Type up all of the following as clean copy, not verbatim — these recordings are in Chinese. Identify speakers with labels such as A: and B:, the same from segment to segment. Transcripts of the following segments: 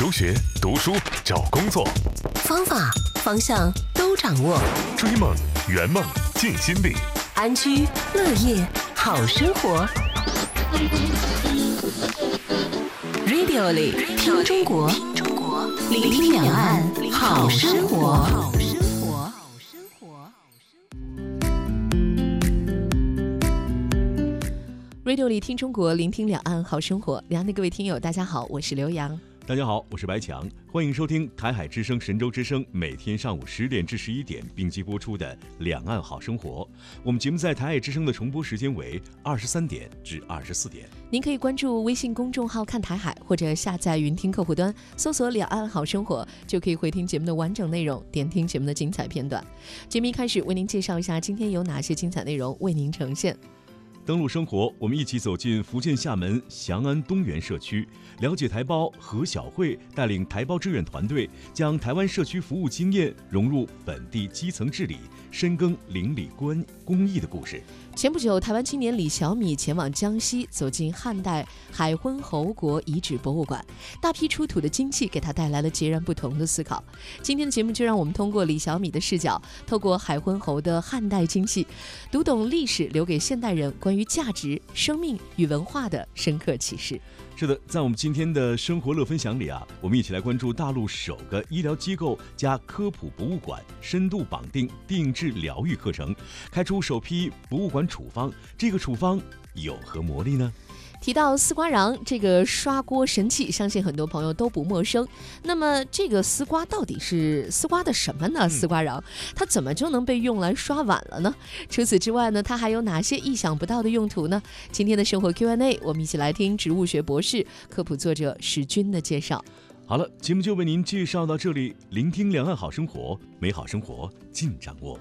A: 留学、读书、找工作，
B: 方法、方向都掌握。
A: 追梦、圆梦、尽心力，
B: 安居乐业，好生活。Radio 里听中国，聆听两岸好生活。Radio 里听中国，聆听两岸好生活。两岸的各位听友，大家好，我是刘洋。
C: 大家好，我是白强，欢迎收听台海之声、神州之声每天上午10点至11点并机播出的《两岸好生活》。我们节目在台海之声的重播时间为23点至24点。
B: 您可以关注微信公众号看台海，或者下载云听客户端，搜索“两岸好生活”，就可以回听节目的完整内容，点听节目的精彩片段。节目一开始为您介绍一下今天有哪些精彩内容为您呈现。
C: 登陆生活，我们一起走进福建厦门祥安东源社区，了解台胞何小慧带领台胞志愿团队，将台湾社区服务经验融入本地基层治理，深耕邻里公益的故事。
B: 前不久，台湾青年李小米前往江西，走进汉代海昏侯国遗址博物馆，大批出土的金器给他带来了截然不同的思考。今天的节目就让我们通过李小米的视角，透过海昏侯的汉代金器，读懂历史留给现代人关于价值、生命与文化的深刻启示。
C: 是的，在我们今天的生活乐分享里我们一起来关注大陆首个医疗机构加科普博物馆深度绑定定制疗愈课程，开出首批博物馆处方。这个处方有何魔力呢？
B: 提到丝瓜瓤这个刷锅神器，相信很多朋友都不陌生。那么这个丝瓜到底是丝瓜的什么呢？丝瓜瓤它怎么就能被用来刷碗了呢？除此之外呢，它还有哪些意想不到的用途呢？今天的生活 Q&A， 我们一起来听植物学博士、科普作者史军的介绍。
C: 好了，节目就为您介绍到这里，聆听两岸好生活，美好生活尽掌握。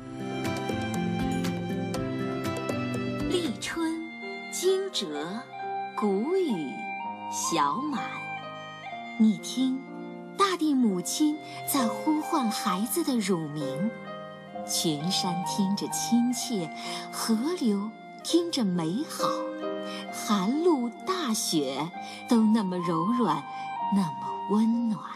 D: 立春惊蛰，谷雨小满，你听，大地母亲在呼唤孩子的乳名，群山听着亲切，河流听着美好，寒露大雪都那么柔软，那么温暖。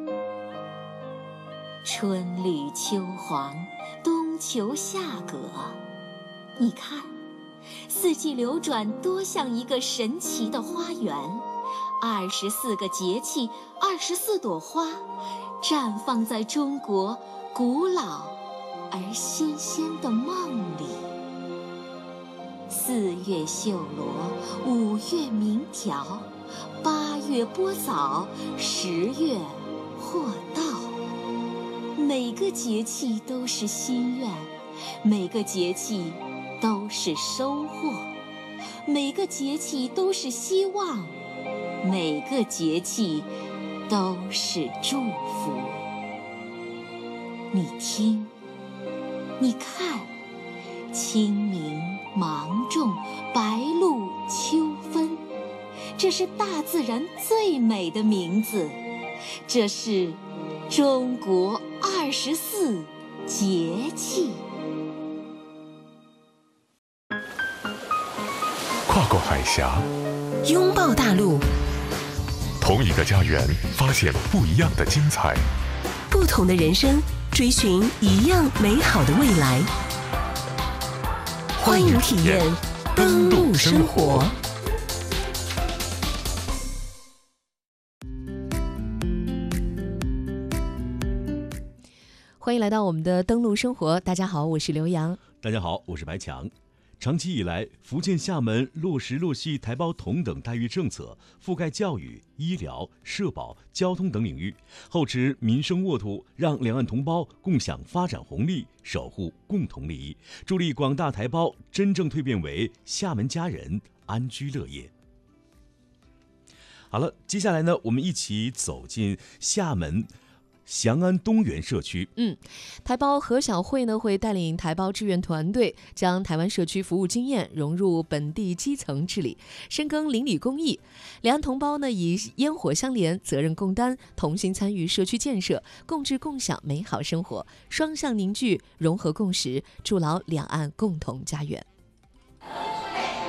D: 春绿秋黄，冬秋夏葛，你看，四季流转多像一个神奇的花园，24个节气，24朵花，绽放在中国古老而新鲜的梦里。4月绣罗，5月鸣条，8月播枣，10月获稻。每个节气都是心愿，每个节气都是收获，每个节气都是希望，每个节气都是祝福。你听，你看，清明、芒种、白露、秋分，这是大自然最美的名字，这是中国24节气。
A: 跨过海峡，
B: 拥抱大陆，
A: 同一个家园，发现不一样的精彩。
B: 不同的人生，追寻一样美好的未来。欢迎体验登陆生活。欢迎来到我们的登陆生活。大家好，我是刘洋。
C: 大家好，我是白强。长期以来，福建厦门落实落细台胞同等待遇政策，覆盖教育、医疗、社保、交通等领域，厚植民生沃土，让两岸同胞共享发展红利，守护共同利益，助力广大台胞真正蜕变为厦门家人，安居乐业。好了，接下来呢，我们一起走进厦门祥安东源社区。
B: 台胞何小慧呢会带领台胞志愿团队，将台湾社区服务经验融入本地基层治理，深耕邻里公益。两岸同胞呢以烟火相连，责任共担，同心参与社区建设，共治共享美好生活，双向凝聚，融合共识，筑牢两岸共同家园。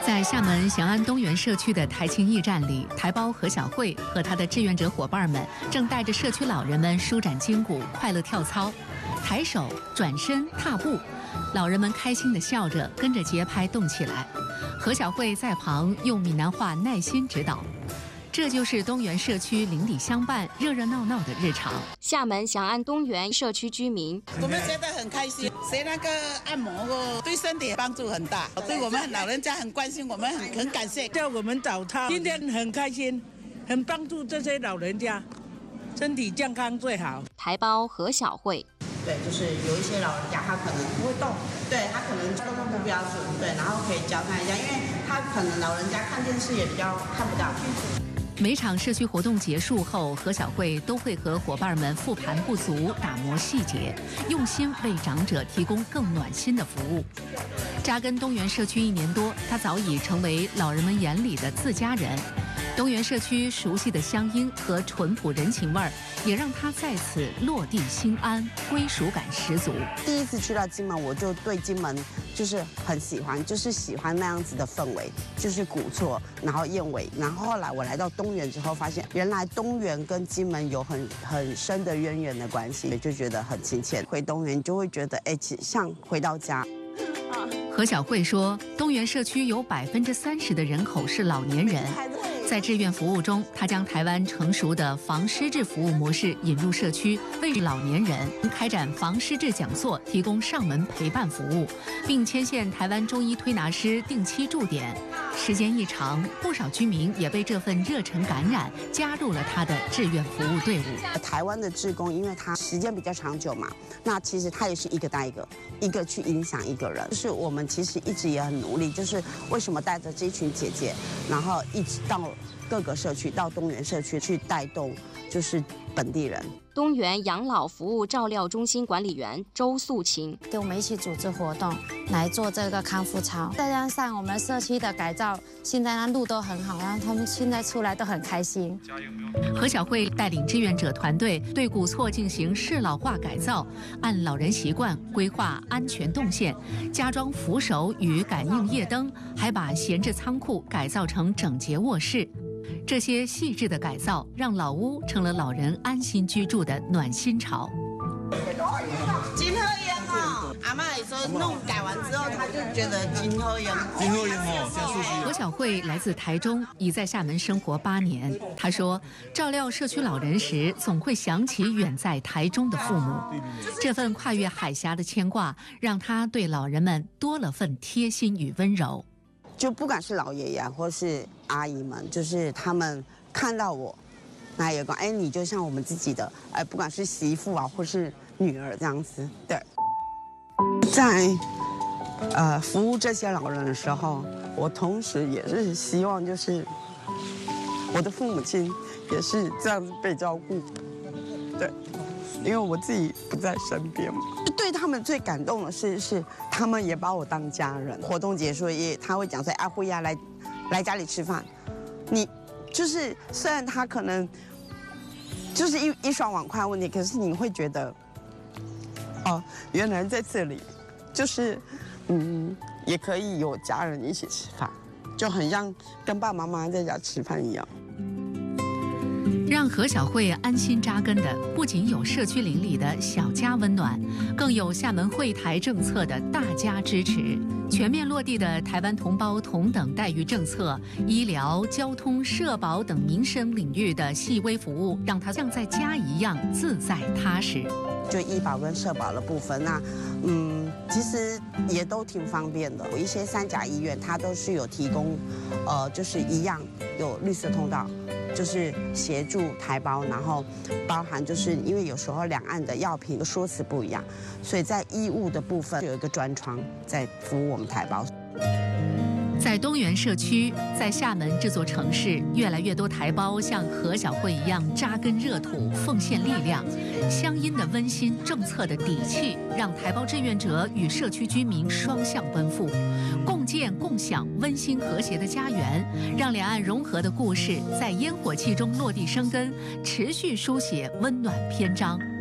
B: 在厦门翔安东源社区的台青驿站里，台胞何小慧和她的志愿者伙伴们正带着社区老人们舒展筋骨，快乐跳操，抬手、转身、踏步，老人们开心地笑着，跟着节拍动起来。何小慧在旁用闽南话耐心指导。这就是东源社区邻里相伴、热热闹闹的日常。
E: 厦门翔安东源社区居民，
F: 我们觉得很开心，学那个按摩对身体帮助很大，对我们老人家很关心，我们很感谢。
G: 叫我们早操，今天很开心，很帮助这些老人家，身体健康最好。
E: 台胞何小慧，
H: 对，就是有一些老人家他可能不会动，对他可能动作不标准，对，然后可以教他一下，因为他可能老人家看电视也比较看不到。
B: 每场社区活动结束后，何小慧都会和伙伴们复盘不足，打磨细节，用心为长者提供更暖心的服务。扎根东源社区1年多，她早已成为老人们眼里的自家人。东源社区熟悉的乡音和淳朴人情味儿，也让她在此落地心安，归属感十足。
H: 第一次去到金门，我就对金门就是很喜欢，就是喜欢那样子的氛围，就是古厝，然后燕尾。然后后来我来到东源之后，发现原来东源跟金门有很深的渊源的关系，就觉得很亲切。回东源就会觉得，像回到家。
B: 何小慧说，东源社区有30%的人口是老年人。在志愿服务中，他将台湾成熟的防失智服务模式引入社区，为老年人开展防失智讲座，提供上门陪伴服务，并牵线台湾中医推拿师定期驻点。时间一长，不少居民也被这份热忱感染，加入了他的志愿服务队伍。
H: 台湾的志工，因为他时间比较长久嘛，那其实他也是一个带一个去影响一个人。就是我们其实一直也很努力，就是为什么带着这群姐姐，然后一直到各个社区，到东源社区去带动，就是本地人。
E: 东源养老服务照料中心管理员周素琴，
I: 跟我们一起组织活动来做这个康复操，再加上我们社区的改造，现在那路都很好，然后他们现在出来都很开心。
B: 何小慧带领志愿者团队对古厝进行适老化改造，按老人习惯规划安全动线，加装扶手与感应夜灯，还把闲置仓库改造成整洁卧室。这些细致的改造，让老屋成了老人安心居住的暖心巢。
H: 金好用哦，阿嬷也说弄改完之后，她就觉得金好用。
J: 金好用哦，现在数据。
B: 何小慧来自台中，已在厦门生活8年。她说，照料社区老人时，总会想起远在台中的父母，这份跨越海峡的牵挂，让她对老人们多了份贴心与温柔。
H: 就不管是老爷爷或是阿姨们，就是他们看到我，那有个你就像我们自己的不管是媳妇啊或是女儿这样子。对，在服务这些老人的时候，我同时也是希望就是我的父母亲也是这样子被照顾。对，因为我自己不在身边嘛。对他们最感动的是他们也把我当家人。活动结束他会讲说阿慧呀来家里吃饭，你就是虽然他可能就是一双碗筷问题，可是你会觉得原来在这里就是也可以有家人一起吃饭，就很像跟爸爸妈妈在家吃饭一样。
B: 让何小慧安心扎根的，不仅有社区邻里的小家温暖，更有厦门惠台政策的大家支持。全面落地的台湾同胞同等待遇政策，医疗、交通、社保等民生领域的细微服务，让她像在家一样自在踏实。
H: 就医保跟社保的部分，那其实也都挺方便的。有一些3甲医院，它都是有提供，就是一样有绿色通道。就是协助台胞，然后包含就是因为有时候两岸的药品的说辞不一样，所以在医务的部分有一个专窗在服务我们台胞。
B: 在东源社区，在厦门这座城市，越来越多台胞像何小慧一样扎根热土，奉献力量。乡音的温馨，政策的底气，让台胞志愿者与社区居民双向奔赴，共建共享温馨和谐的家园，让两岸融合的故事在烟火气中落地生根，持续书写温暖篇章。